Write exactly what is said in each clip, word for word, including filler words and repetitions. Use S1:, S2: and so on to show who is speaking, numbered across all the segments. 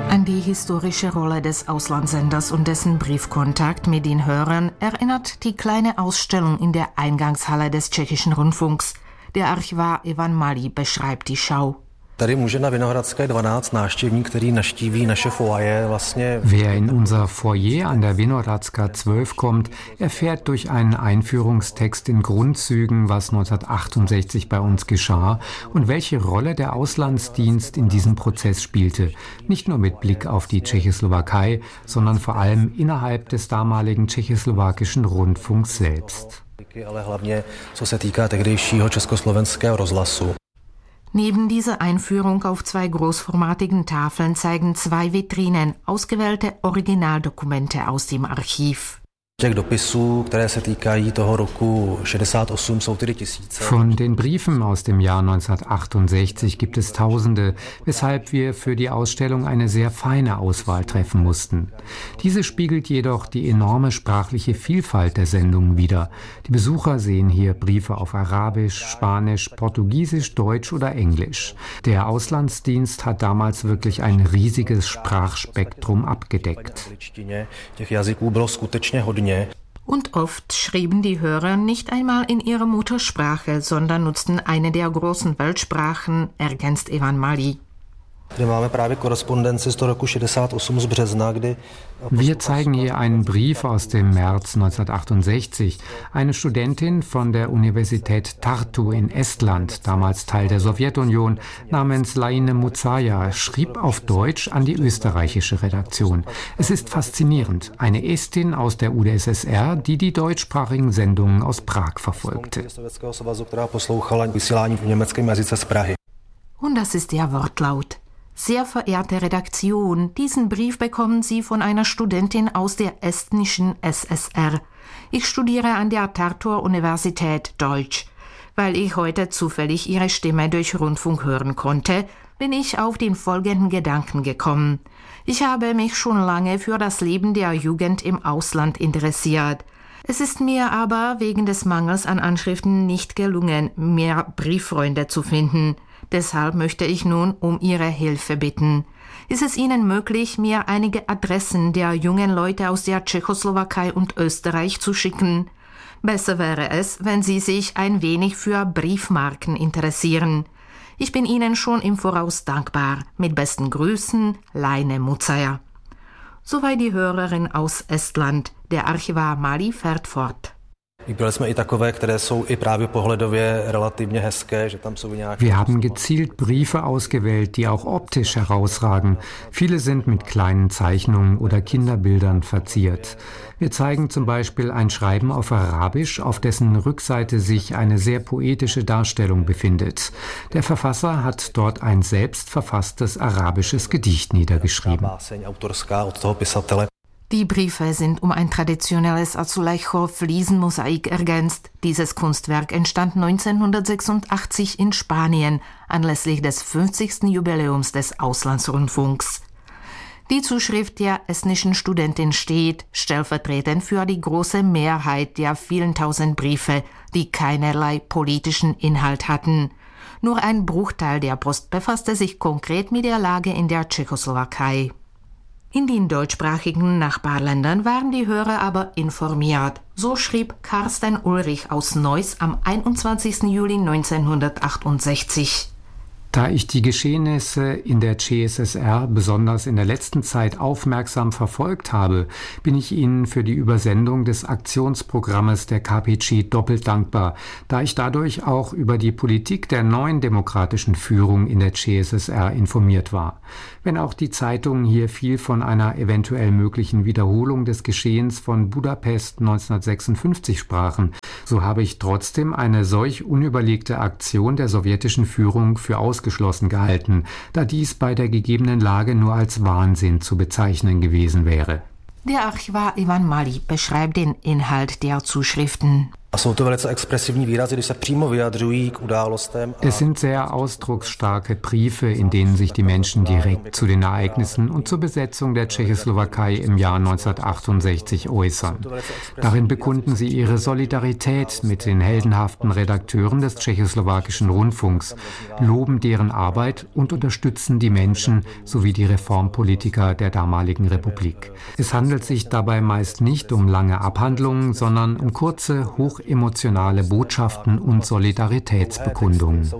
S1: An die historische Rolle des Auslandssenders und dessen Briefkontakt mit den Hörern erinnert die kleine Ausstellung in der Eingangshalle des tschechischen Rundfunks. Der Archivar Ivan Malý beschreibt die Schau.
S2: Wer
S3: in unser Foyer an der Vinohradská zwölf kommt, erfährt durch einen Einführungstext in Grundzügen, was neunzehnhundertachtundsechzig bei uns geschah und welche Rolle der Auslandsdienst in diesem Prozess spielte. Nicht nur mit Blick auf die Tschechoslowakei, sondern vor allem innerhalb des damaligen tschechoslowakischen Rundfunks selbst.
S1: Neben dieser Einführung auf zwei großformatigen Tafeln zeigen zwei Vitrinen ausgewählte Originaldokumente aus dem Archiv.
S3: Von den Briefen aus dem Jahr neunzehnhundertachtundsechzig gibt es Tausende, weshalb wir für die Ausstellung eine sehr feine Auswahl treffen mussten. Diese spiegelt jedoch die enorme sprachliche Vielfalt der Sendungen wider. Die Besucher sehen hier Briefe auf Arabisch, Spanisch, Portugiesisch, Deutsch oder Englisch. Der Auslandsdienst hat damals wirklich ein riesiges Sprachspektrum abgedeckt.
S1: Und oft schrieben die Hörer nicht einmal in ihrer Muttersprache, sondern nutzten eine der großen Weltsprachen, ergänzt Ivan Malý.
S3: Wir zeigen hier einen Brief aus dem März neunzehnhundertachtundsechzig. Eine Studentin von der Universität Tartu in Estland, damals Teil der Sowjetunion, namens Laine Muzaja, schrieb auf Deutsch an die österreichische Redaktion. Es ist faszinierend, eine Estin aus der U d S S R, die die deutschsprachigen Sendungen aus Prag verfolgte.
S1: Und das ist der Wortlaut. Sehr verehrte Redaktion, diesen Brief bekommen Sie von einer Studentin aus der estnischen S S R. Ich studiere an der Tartu-Universität Deutsch. Weil ich heute zufällig Ihre Stimme durch Rundfunk hören konnte, bin ich auf den folgenden Gedanken gekommen. Ich habe mich schon lange für das Leben der Jugend im Ausland interessiert. Es ist mir aber wegen des Mangels an Anschriften nicht gelungen, mehr Brieffreunde zu finden. Deshalb möchte ich nun um Ihre Hilfe bitten. Ist es Ihnen möglich, mir einige Adressen der jungen Leute aus der Tschechoslowakei und Österreich zu schicken? Besser wäre es, wenn Sie sich ein wenig für Briefmarken interessieren. Ich bin Ihnen schon im Voraus dankbar. Mit besten Grüßen, Laine Muzaja. Soweit die Hörerin aus Estland. Der Archivar Malý fährt fort.
S3: Wir haben gezielt Briefe ausgewählt, die auch optisch herausragen. Viele sind mit kleinen Zeichnungen oder Kinderbildern verziert. Wir zeigen zum Beispiel ein Schreiben auf Arabisch, auf dessen Rückseite sich eine sehr poetische Darstellung befindet. Der Verfasser hat dort ein selbst verfasstes arabisches Gedicht niedergeschrieben.
S1: Die Briefe sind um ein traditionelles Azulejo-Fliesenmosaik ergänzt. Dieses Kunstwerk entstand neunzehnhundertsechsundachtzig in Spanien anlässlich des fünfzigsten Jubiläums des Auslandsrundfunks. Die Zuschrift der estnischen Studentin steht stellvertretend für die große Mehrheit der vielen tausend Briefe, die keinerlei politischen Inhalt hatten. Nur ein Bruchteil der Post befasste sich konkret mit der Lage in der Tschechoslowakei. In den deutschsprachigen Nachbarländern waren die Hörer aber informiert. So schrieb Carsten Ulrich aus Neuss am einundzwanzigsten Juli neunzehnhundertachtundsechzig.
S3: Da ich die Geschehnisse in der C S S R besonders in der letzten Zeit aufmerksam verfolgt habe, bin ich Ihnen für die Übersendung des Aktionsprogrammes der K P C doppelt dankbar, da ich dadurch auch über die Politik der neuen demokratischen Führung in der C S S R informiert war. Wenn auch die Zeitungen hier viel von einer eventuell möglichen Wiederholung des Geschehens von Budapest neunzehnhundertsechsundfünfzig sprachen, so habe ich trotzdem eine solch unüberlegte Aktion der sowjetischen Führung für ausgeschlossen gehalten, da dies bei der gegebenen Lage nur als Wahnsinn zu bezeichnen gewesen wäre.
S1: Der Archivar Ivan Malý beschreibt den Inhalt der Zuschriften.
S3: Es sind sehr ausdrucksstarke Briefe, in denen sich die Menschen direkt zu den Ereignissen und zur Besetzung der Tschechoslowakei im Jahr neunzehnhundertachtundsechzig äußern. Darin bekunden sie ihre Solidarität mit den heldenhaften Redakteuren des tschechoslowakischen Rundfunks, loben deren Arbeit und unterstützen die Menschen sowie die Reformpolitiker der damaligen Republik. Es handelt sich dabei meist nicht um lange Abhandlungen, sondern um kurze, hochemotionale Botschaften und Solidaritätsbekundungen.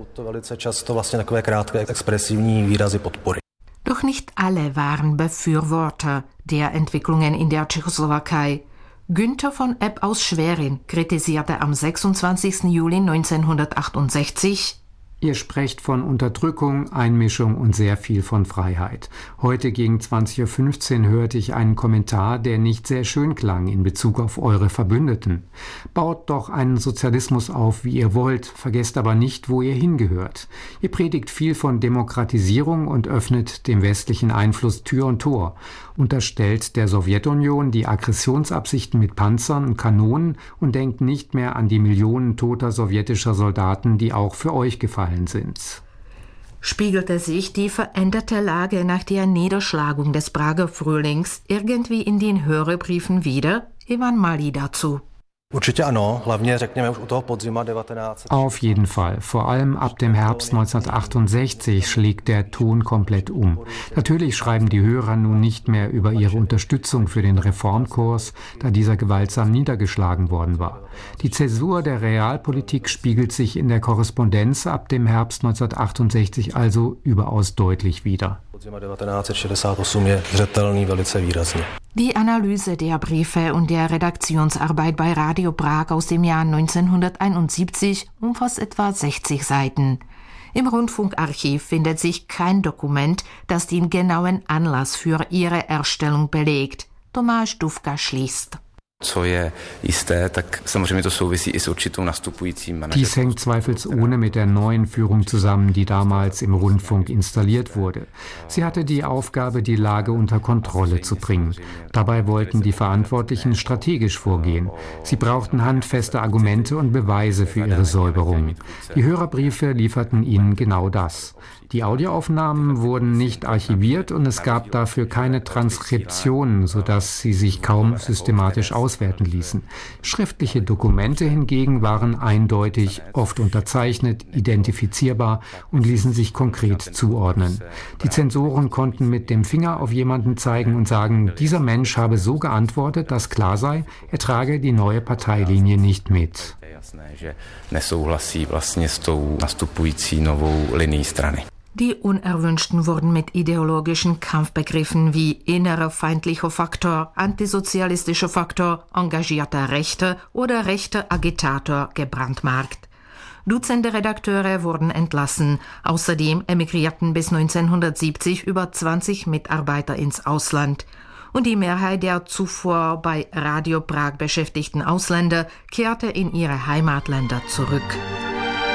S1: Doch nicht alle waren Befürworter der Entwicklungen in der Tschechoslowakei. Günther von Epp aus Schwerin kritisierte am sechsundzwanzigsten Juli neunzehnhundertachtundsechzig:
S3: Ihr sprecht von Unterdrückung, Einmischung und sehr viel von Freiheit. Heute gegen zwanzig Uhr fünfzehn hörte ich einen Kommentar, der nicht sehr schön klang in Bezug auf eure Verbündeten. Baut doch einen Sozialismus auf, wie ihr wollt, vergesst aber nicht, wo ihr hingehört. Ihr predigt viel von Demokratisierung und öffnet dem westlichen Einfluss Tür und Tor. Unterstellt der Sowjetunion die Aggressionsabsichten mit Panzern und Kanonen und denkt nicht mehr an die Millionen toter sowjetischer Soldaten, die auch für euch gefallen sind.
S1: Spiegelte sich die veränderte Lage nach der Niederschlagung des Prager Frühlings irgendwie in den Hörerbriefen wider? Ivan Malý dazu.
S3: Auf jeden Fall. Vor allem ab dem Herbst neunzehnhundertachtundsechzig schlägt der Ton komplett um. Natürlich schreiben die Hörer nun nicht mehr über ihre Unterstützung für den Reformkurs, da dieser gewaltsam niedergeschlagen worden war. Die Zäsur der Realpolitik spiegelt sich in der Korrespondenz ab dem Herbst neunzehnhundertachtundsechzig also überaus deutlich wider.
S1: Die Analyse der Briefe und der Redaktionsarbeit bei Radio Prag aus dem Jahr neunzehnhunderteinundsiebzig umfasst etwa sechzig Seiten. Im Rundfunkarchiv findet sich kein Dokument, das den genauen Anlass für ihre Erstellung belegt. Tomáš Dufka schließt.
S3: Dies hängt zweifelsohne mit der neuen Führung zusammen, die damals im Rundfunk installiert wurde. Sie hatte die Aufgabe, die Lage unter Kontrolle zu bringen. Dabei wollten die Verantwortlichen strategisch vorgehen. Sie brauchten handfeste Argumente und Beweise für ihre Säuberung. Die Hörerbriefe lieferten ihnen genau das. Die Audioaufnahmen wurden nicht archiviert und es gab dafür keine Transkriptionen, sodass sie sich kaum systematisch auswerten ließen. Schriftliche Dokumente hingegen waren eindeutig, oft unterzeichnet, identifizierbar und ließen sich konkret zuordnen. Die Zensoren konnten mit dem Finger auf jemanden zeigen und sagen, dieser Mensch habe so geantwortet, dass klar sei, er trage die neue Parteilinie nicht mit.
S1: Die Unerwünschten wurden mit ideologischen Kampfbegriffen wie innerer feindlicher Faktor, antisozialistischer Faktor, engagierter Rechter oder rechter Agitator gebrandmarkt. Dutzende Redakteure wurden entlassen. Außerdem emigrierten bis neunzehnhundertsiebzig über zwanzig Mitarbeiter ins Ausland. Und die Mehrheit der zuvor bei Radio Prag beschäftigten Ausländer kehrte in ihre Heimatländer zurück.